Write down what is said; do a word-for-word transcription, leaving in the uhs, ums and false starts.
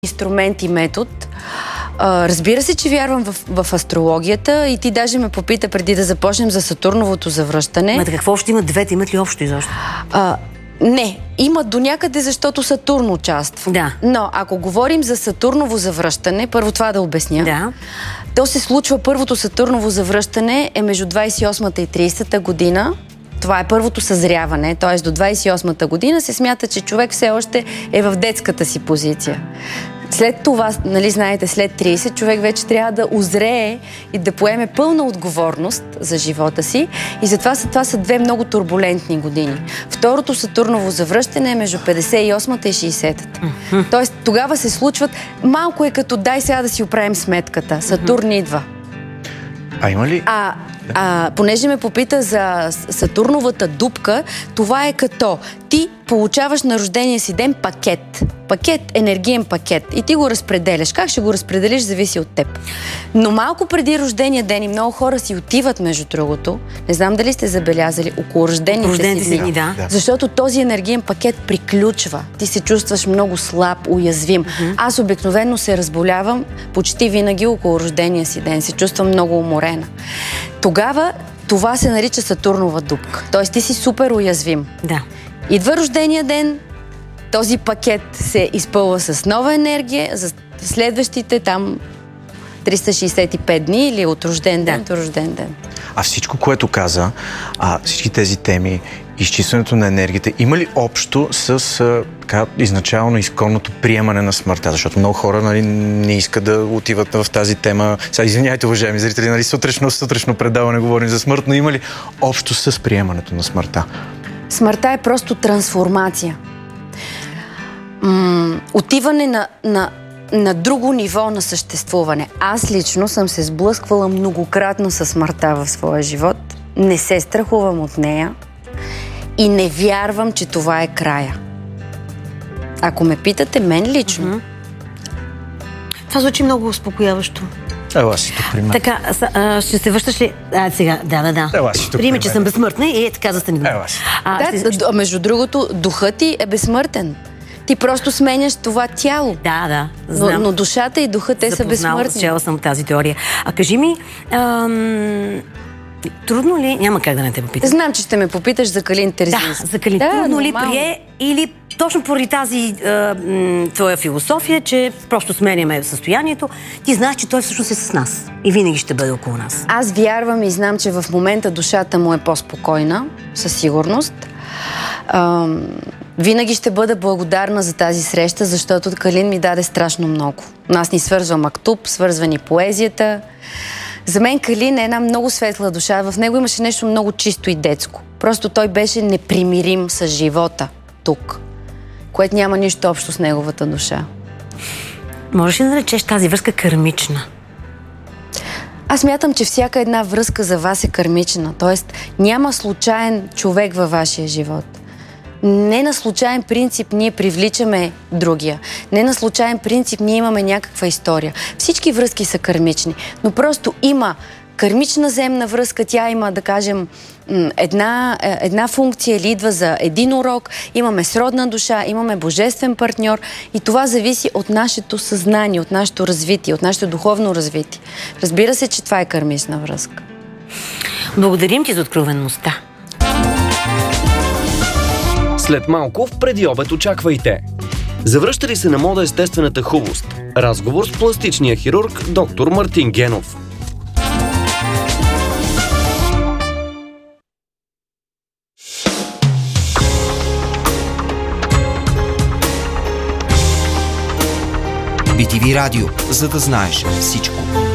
инструмент и метод. А, разбира се, че вярвам в, в астрологията и ти даже ме попита преди да започнем за Сатурновото завръщане. Ма какво още имат двете? Имат ли общо изобщо? А, не, имат до някъде, защото Сатурн участва. Да. Но ако говорим за Сатурново завръщане, първо това да обясня. Да. То се случва, първото Сатурново завръщане е между двадесет и осмата и тридесета година. Това е първото съзряване, т.е. до двадесет и осмата година се смята, че човек все още е в детската си позиция. След това, нали знаете, след тридесет човек вече трябва да озрее и да поеме пълна отговорност за живота си и затова са, това са две много турбулентни години. Второто Сатурново завръщане е между петдесет и осмата и шейсетата. Mm-hmm. Тоест тогава се случват, малко е като дай сега да си оправим сметката. Сатурн mm-hmm. идва. А има ли? А, а, понеже ме попита за Сатурновата дупка, това е като ти получаваш на рождения си ден пакет. Пакет, енергиен пакет. И ти го разпределяш. Как ще го разпределиш, зависи от теб. Но малко преди рождения ден и много хора си отиват, между другото, не знам дали сте забелязали, около рождените, рождените си дни. Да. Защото този енергиен пакет приключва. Ти се чувстваш много слаб, уязвим. Mm-hmm. Аз обикновено се разболявам почти винаги около рождения си ден. Се чувствам много уморена. Тогава това се нарича Сатурнова дупка. Тоест ти си супер уязвим. Да. Идва рождения ден, този пакет се изпълва с нова енергия за следващите там триста шейсет и пет дни или от рожден ден да. до рожден ден. А всичко, което каза, а, всички тези теми, изчистването на енергията, има ли общо с а, така, изначално изконното приемане на смъртта? Защото много хора нали, не искат да отиват в тази тема. Сега, извиняйте, уважаеми зрители, нали, сутрешно, сутрешно предаване говорим за смърт, но има ли общо с приемането на смъртта? Смъртта е просто трансформация. М- отиване на, на, на друго ниво на съществуване. Аз лично съм се сблъсквала многократно със смъртта в своя живот. Не се страхувам от нея и не вярвам, че това е края. Ако ме питате мен лично... Mm-hmm. Това звучи много успокояващо. Ела си тук при мен. Така, а, ще се връщаш ли? А, сега, да, да, да. Ела си тук Приема, при че мен. съм безсмъртна и е така застани. Ела си. А, да, ще... Между другото, духът ти е безсмъртен. Ти просто сменяш това тяло. Да, да, знам. Но, но душата и духът те са безсмъртни. Чела съм тази теория. А кажи ми, ам... трудно ли? Няма как да не те попитам. Знам, че ще ме попиташ за Калин Терзийски. Да, за Калин. Да, трудно ли нормално. прие или точно поради тази а, м, твоя философия, че просто сменяме състоянието, ти знаеш, че той всъщност е с нас и винаги ще бъде около нас. Аз вярвам и знам, че в момента душата му е по-спокойна, със сигурност. Ам... Винаги ще бъда благодарна за тази среща, защото Калин ми даде страшно много. Нас ни свързва мактуб, свързва ни поезията. За мен Калин е една много светла душа. В него имаше нещо много чисто и детско. Просто той беше непримирим с живота тук, което няма нищо общо с неговата душа. Можеш ли да наречеш тази връзка кармична? Аз мятам, че всяка една връзка за вас е кармична. Тоест няма случайен човек във вашия живот. Не на случайен принцип ние привличаме другия. Не на случайен принцип ние имаме някаква история. Всички връзки са кармични, но просто има кармична земна връзка, тя има, да кажем, една, една функция или идва за един урок, имаме сродна душа, имаме божествен партньор и това зависи от нашето съзнание, от нашето развитие, от нашето духовно развитие. Разбира се, че това е кармична връзка. Благодарим ти за откровенността. След малко в преди обед очаквайте. Завръща ли се на мода естествената хубост? Разговор с пластичния хирург доктор Мартин Генов. би ти ви Радио, за да знаеш всичко.